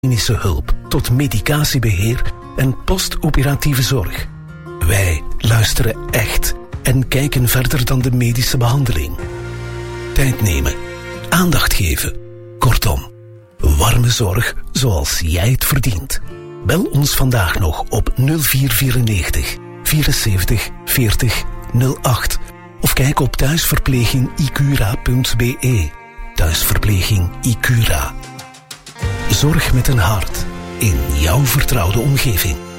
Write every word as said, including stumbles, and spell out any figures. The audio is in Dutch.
medische hulp tot medicatiebeheer en postoperatieve zorg. Wij luisteren echt en kijken verder dan de medische behandeling. Tijd nemen, aandacht geven. Kortom, warme zorg zoals jij het verdient. Bel ons vandaag nog op nul vier vierennegentig vierenzeventig veertig nul acht of kijk op thuisverpleging icura punt b e. Thuisverpleging Icura. Zorg met een hart in jouw vertrouwde omgeving.